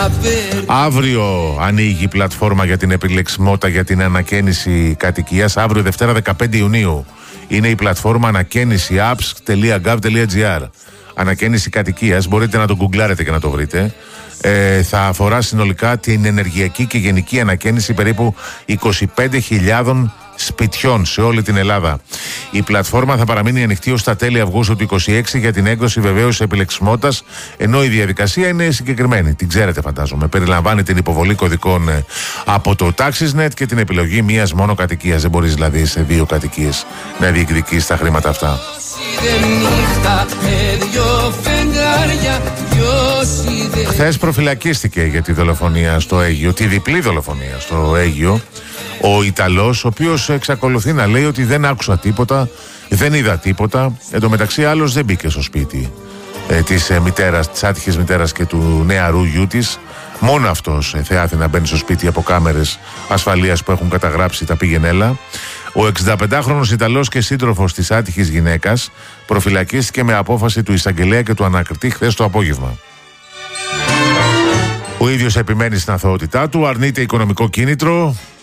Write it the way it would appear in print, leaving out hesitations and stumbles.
Αύριο ανοίγει η πλατφόρμα για την επιλεξιμότητα για την ανακαίνιση κατοικίας. Αύριο Δευτέρα 15 Ιουνίου είναι η πλατφόρμα ανακαίνιση apps.gov.gr. Ανακαίνιση κατοικίας, μπορείτε να το γκουγκλάρετε και να το βρείτε. Θα αφορά συνολικά την ενεργειακή και γενική ανακαίνιση περίπου 25.000 σπιτιών σε όλη την Ελλάδα. Η πλατφόρμα θα παραμείνει ανοιχτή ως τα τέλη Αυγούστου του 2026 για την έκδοση βεβαίως επιλεξιμότητας, ενώ η διαδικασία είναι συγκεκριμένη. Την ξέρετε, φαντάζομαι. Περιλαμβάνει την υποβολή κωδικών από το TaxisNet και την επιλογή μίας μόνο κατοικίας. Δεν μπορείς δηλαδή σε δύο κατοικίες να διεκδικείς τα χρήματα αυτά. Χθες προφυλακίστηκε για τη δολοφονία στο Αίγυο, τη διπλή δολοφονία στο Αίγυο, ο Ιταλός, ο οποίος εξακολουθεί να λέει ότι δεν άκουσα τίποτα, δεν είδα τίποτα. Εν τω μεταξύ άλλος δεν μπήκε στο σπίτι της μητέρας, της άτυχης μητέρας και του νεαρού γιού της. Μόνο αυτός θεάθη να μπαίνει στο σπίτι από κάμερες ασφαλείας που έχουν καταγράψει τα πήγαινέλα. Ο 65χρονος Ιταλός και σύντροφος της άτυχης γυναίκας προφυλακίστηκε με απόφαση του εισαγγελέα και του ανακριτή χθες το απόγευμα. Ο ίδιος επιμένει στην αθωότητά του, αρνείται οικονομικό κίνητρο